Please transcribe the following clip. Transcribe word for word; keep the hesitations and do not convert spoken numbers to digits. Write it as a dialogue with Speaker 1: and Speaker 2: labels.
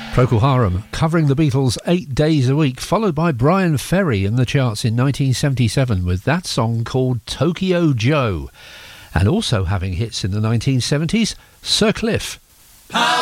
Speaker 1: Procol Harum covering the Beatles eight days a week, followed by Brian Ferry in the charts in nineteen seventy-seven with that song called Tokyo Joe. And also having hits in the nineteen seventies, Sir Cliff.